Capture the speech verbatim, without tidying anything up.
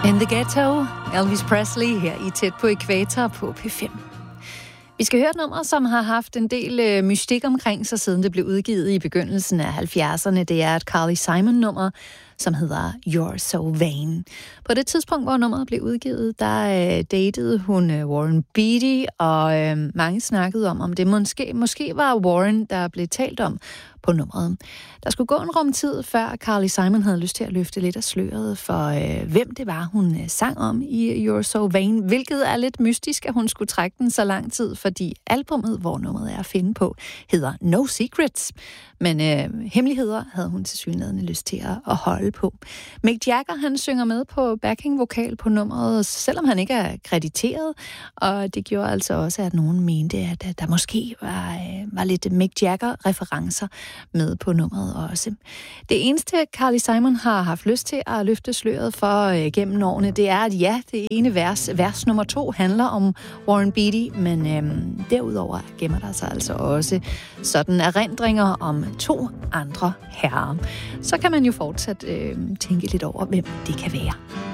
In the Ghetto, Elvis Presley her i Tæt på Ækvator på P fem. Vi skal høre et nummer, som har haft en del øh, mystik omkring sig, siden det blev udgivet i begyndelsen af halvfjerdserne. Det er et Carly Simon-nummer, som hedder You're So Vain. På det tidspunkt, hvor nummeret blev udgivet, der øh, datede hun øh, Warren Beatty, og øh, mange snakkede om, om det måske, måske var Warren, der blev talt om på nummeret. Der skulle gå en rum tid, før Carly Simon havde lyst til at løfte lidt af sløret for, øh, hvem det var, hun øh, sang om i You're So Vain, hvilket er lidt mystisk, at hun skulle trække den så lang tid, fordi albumet, hvor nummeret er at finde på, hedder No Secrets. Men øh, hemmeligheder havde hun tilsyneladende lyst til at, at holde på. Mick Jagger, han synger med på backing-vokal på nummeret, selvom han ikke er krediteret, og det gjorde altså også, at nogen mente, at der måske var, øh, var lidt Mick Jagger-referencer med på nummeret også. Det eneste, Carly Simon har haft lyst til at løfte sløret for øh, gennem årene, det er, at ja, det ene vers, vers nummer to, handler om Warren Beatty, men øh, derudover gemmer der sig altså også sådan erindringer om to andre herrer. Så kan man jo fortsat øh, tænke lidt over, hvem det kan være.